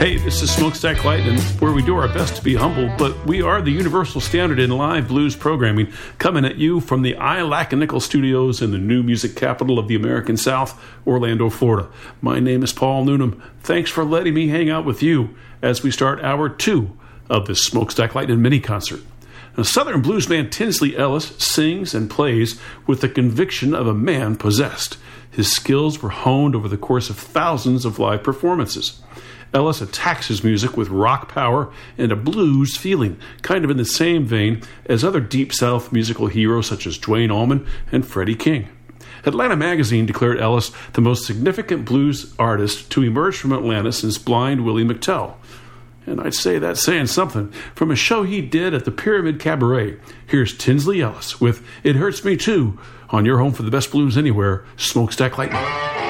Hey, this is Smokestack Lightning, where we do our best to be humble, but we are the universal standard in live blues programming, coming at you from the iLac-A-Nickel studios in the new music capital of the American South, Orlando, Florida. My name is Paul Noonan. Thanks for letting me hang out with you as we start hour 2 of this Smokestack Lightning mini concert. Now, Southern bluesman Tinsley Ellis sings and plays with the conviction of a man possessed. His skills were honed over the course of thousands of live performances. Ellis attacks his music with rock power and a blues feeling, kind of in the same vein as other Deep South musical heroes such as Duane Allman and Freddie King. Atlanta Magazine declared Ellis the most significant blues artist to emerge from Atlanta since Blind Willie McTell. And I'd say that's saying something. From a show he did at the Pyramid Cabaret, here's Tinsley Ellis with It Hurts Me Too on your home for the best blues anywhere, Smokestack Lightning.